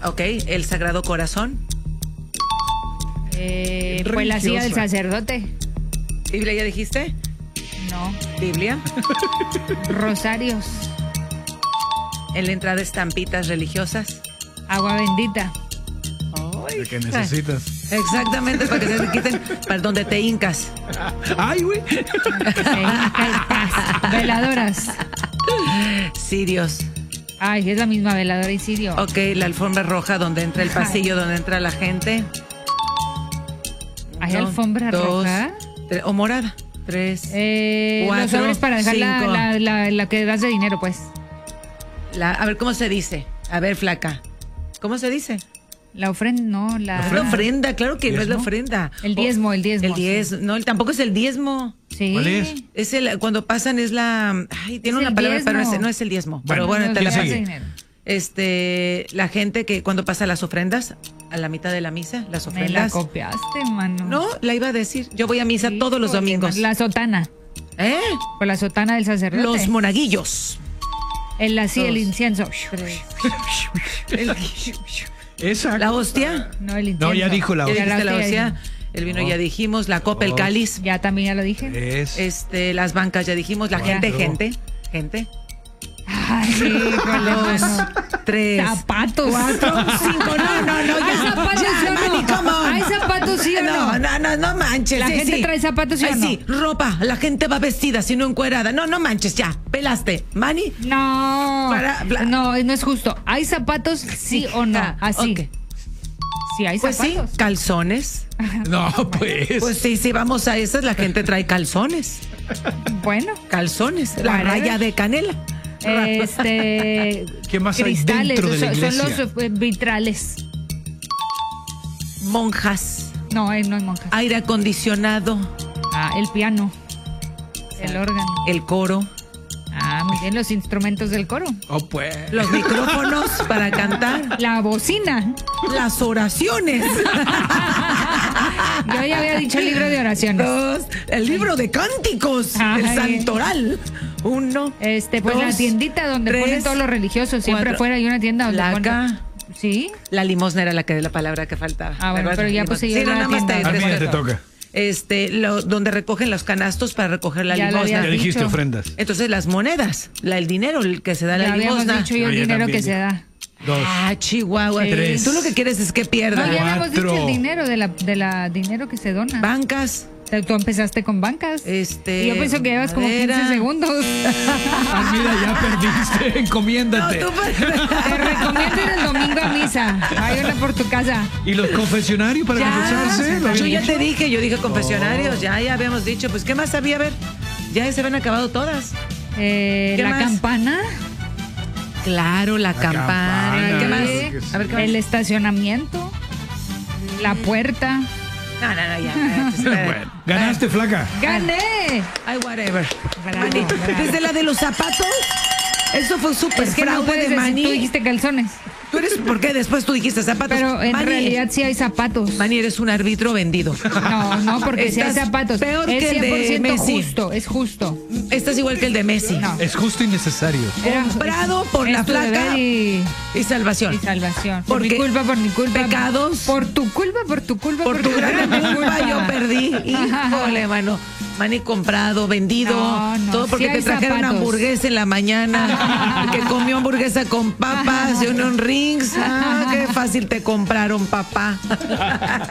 Ok, el Sagrado Corazón. Pues la silla del sacerdote. ¿Biblia ya dijiste? No. ¿Biblia? Rosarios. En la entrada estampitas religiosas. Agua bendita. ¿De qué necesitas? Exactamente, para que se te quiten, para donde te hincas. ¡Ay, güey! Veladoras. Cirios. Ay, es la misma veladora y cirio. Ok, la alfombra roja donde entra el pasillo, donde entra la gente. ¿Hay alfombra roja? O morada. 3, 4, los sobres para dejar 5. la que das de dinero, pues. A ver, ¿cómo se dice? A ver, flaca. ¿Cómo se dice? La ofrenda, no, la... La ofrenda, claro que no es la ofrenda. El diezmo, el diezmo. El diezmo, sí. No, tampoco es el diezmo. Sí. ¿Cuál es? Es cuando pasan es la... Ay, tiene una palabra, pero no es el diezmo. Bueno, pero bueno, te la paso. dinero. La gente que cuando pasa las ofrendas, a la mitad de la misa, las ofrendas. Me la copiaste, mano. No, la iba a decir. Yo voy a misa todos los domingos. La sotana. ¿Eh? Con la sotana del sacerdote. Los monaguillos. El incienso. Esa. La hostia. No, el incienso. No, ya dijo la Ya hostia. dijiste la hostia. hostia. El vino ya dijimos. La copa, el cáliz. Ya también ya lo dije. Es. Las bancas ya dijimos. La gente. Ay, híjole, 2, mano. 3, Zapatos. 4, 5. No, ¿Hay ya. zapatos, Ya, sí o no? Manny, come on. ¿Hay zapatos, sí o no? No manches. ¿La sí, gente sí. trae zapatos, sí o Ay, no? sí, ropa. La gente va vestida, si no encuerada. No manches, ya. Pelaste. Manny. No. No es justo. ¿Hay zapatos, sí o no? Así. Ok. Sí, hay Pues zapatos. sí, calzones. No, pues. Pues sí, vamos a esas, la gente trae calzones. Bueno. Calzones. La Whatever. raya de canela. ¿Qué más hay cristales, dentro de la iglesia? son los vitrales. Monjas. No es monjas. Aire acondicionado. El piano. El órgano. El coro. Muy bien, los instrumentos del coro. Oh, pues. Los micrófonos para cantar. La bocina. Las oraciones. Yo ya había dicho el libro de oraciones. 2, el libro de cánticos. Ay. El santoral. 1. Pues 2, la tiendita donde 3, ponen todos los religiosos. Siempre 4. afuera hay una tienda donde La ponen. acá. ¿Sí? La limosna era la palabra que faltaba. Bueno, ¿verdad? pero ya Limosna. pues Sí, la nada más tienda. A mí ya te toca. Donde recogen los canastos para recoger la Ya lo limosna. había Ya dijiste dicho. ofrendas. Entonces las monedas, el dinero el que se da Ya la habíamos limosna. dicho yo el yo dinero también que se da. 2. Chihuahua. Sí. 3. Tú lo que quieres es que pierda. No, ya habíamos dicho 4. el dinero de la dinero que se dona. Bancas. Tú empezaste con bancas. Y yo pienso que llevas como 15 madera. segundos. Mira, ya perdiste. Encomiéndate. No, tú Te recomiendo ir el domingo a misa. Hay una por tu casa. ¿Y los confesionarios para confesarse? ¿Lo Yo habían ya dicho? te dije, yo dije confesionarios, ya habíamos dicho, pues ¿qué más había? A ver, ya se habían acabado todas. La más? campana. Claro, la campana. campana. ¿Qué más? Sí. A ver, ¿qué más? El estacionamiento. La puerta. No, ya. Espera. Bueno, ganaste, flaca. ¡Gané! Ay, whatever. Bravo, Manny, bravo. desde la de los zapatos, eso fue súper Es que no fraude puedes de decir, Manny. tú dijiste calzones. Tú eres, ¿por qué después tú dijiste zapatos? Pero en Manny, realidad sí hay zapatos. Manny, eres un árbitro vendido. No, porque sí hay Estás zapatos. peor Es que el de 100% Messi. justo, es justo. Estás igual que el de Messi. No. Es justo y necesario. Comprado por la Es tu flaca deber y salvación. y salvación. Por mi Porque culpa, por mi culpa. pecados. Por tu culpa, por tu culpa. Por tu gran mi culpa yo perdí. Híjole, mano. Manny comprado, vendido. No, todo porque sí te hay trajeron zapatos. hamburguesa en la mañana. Que comió hamburguesa con papas y unos rings. Qué fácil te compraron, papá.